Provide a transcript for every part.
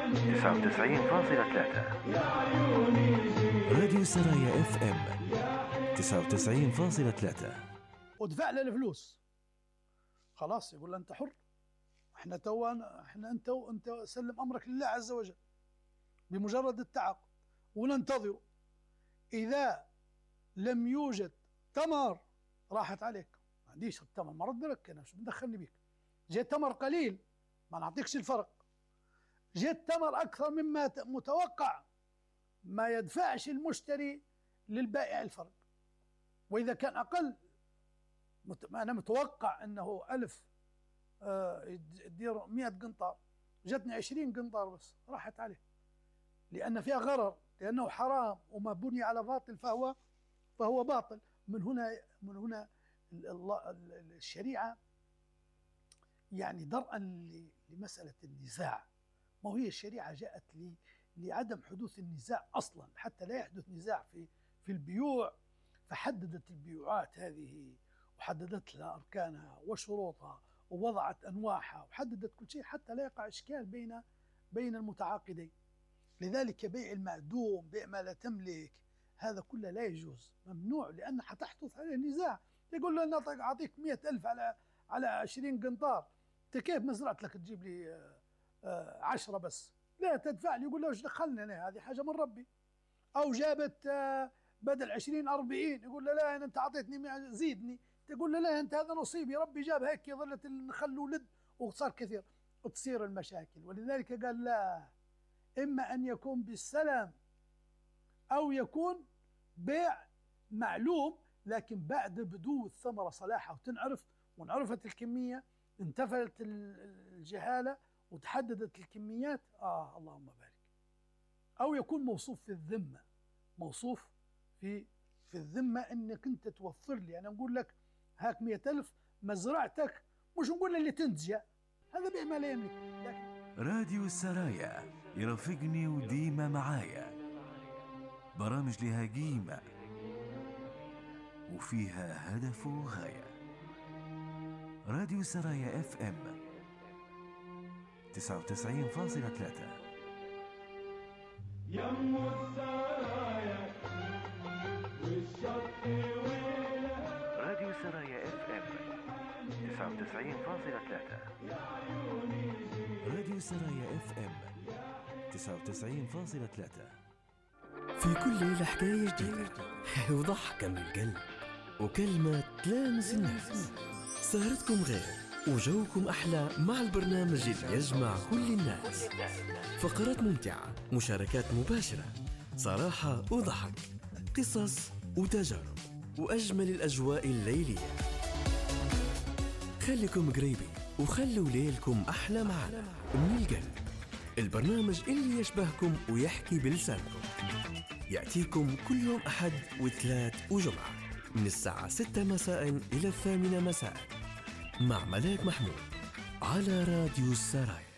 99.3 راديو سرايا اف ام 99.3. ودفع له الفلوس خلاص، يقول له انت حر، احنا انت سلم امرك لله عز وجل بمجرد التعاقد وننتظره. اذا لم يوجد تمر راحت عليك، ما عنديش التمر، ما رد لك، انا شو بدخلني بيك؟ جاء تمر قليل ما نعطيكش الفرق، جاء تمر اكثر مما متوقع ما يدفعش المشتري للبائع الفرق. واذا كان اقل انا متوقع انه 1000 يدير 100 قنطار، جاتني 20 قنطار بس راحت عليه، لان فيها غرر، لانه حرام وما بني على باطل فهو باطل. من هنا الشريعه يعني درءا لمساله النزاع. ما هي الشريعه جاءت لعدم حدوث النزاع اصلا، حتى لا يحدث نزاع في البيوع، فحددت البيوعات هذه وحددت لها اركانها وشروطها ووضعت انواعها وحددت كل شيء حتى لا يقع اشكال بين المتعاقدين. لذلك بيع المعدوم، بيع ما لا تملك، هذا كله لا يجوز، ممنوع، لأن حتحدث عليه نزاع. يقول له أنا أعطيك 100,000 على 20 قنطار، أنت كيف مزرعت لك تجيب لي 10 بس؟ لا تدفع لي. يقول له إيش دخلني أنا، هذه حاجة من ربي. أو جابت بدل 20 40، يقول له لا أنت أعطيتني 100 زيدني، تقول له لا أنت هذا نصيبي، ربي جاب هيك ظلت النخل ولد وصار كثير، تصير المشاكل. ولذلك قال لا، إما أن يكون بالسلام أو يكون بيع معلوم، لكن بعد بدو الثمرة صلاحها وتنعرف، وانعرفت الكمية، انتفلت الجهالة وتحددت الكميات، اللهم بارك. أو يكون موصوف في الذمة، موصوف في الذمة أنك أنت توفر لي، أنا نقول لك هاك 100,000 مزرعتك، مش نقول اللي تنتج، هذا بيع ما لا يملك. راديو السرايا يرافقني وديما معايا، برامج لها قيمة وفيها هدف وغاية. راديو سرايا اف ام 99.3. يم السرايا والشط ويلها. راديو سرايا اف ام 99.3. راديو سرايا اف ام 99.3. في كل ليلة حكاية جديدة وضحكة من القلب وكلمة تلامس النفس. سهرتكم غير وجوكم أحلى مع البرنامج اللي يجمع كل الناس. فقرات ممتعة، مشاركات مباشرة، صراحة وضحك، قصص وتجارب، وأجمل الأجواء الليلية. خليكم قريبين وخلوا ليلكم أحلى معنا من القلب. البرنامج اللي يشبهكم ويحكي بلسانكم يأتيكم كل يوم أحد وثلاث وجمعة من الساعة 6 مساء إلى 8 مساء مع ملاك محمود على راديو السرايا.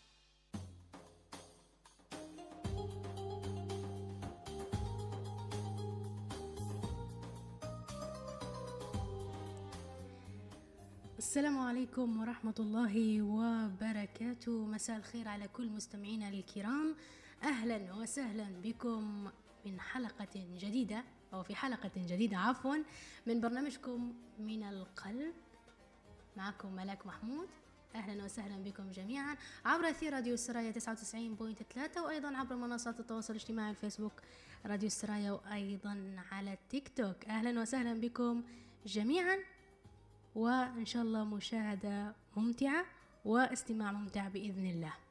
السلام عليكم ورحمة الله وبركاته. مساء الخير على كل مستمعينا الكرام، أهلا وسهلا بكم من حلقة جديدة، أو في حلقة جديدة عفوا، من برنامجكم من القلب. معكم ملاك محمود، أهلا وسهلا بكم جميعا عبر أثير راديو السرايا 99.3، وأيضا عبر منصات التواصل الاجتماعي الفيسبوك راديو السرايا، وأيضا على التيك توك. أهلا وسهلا بكم جميعا، وإن شاء الله مشاهدة ممتعة واستماع ممتع بإذن الله.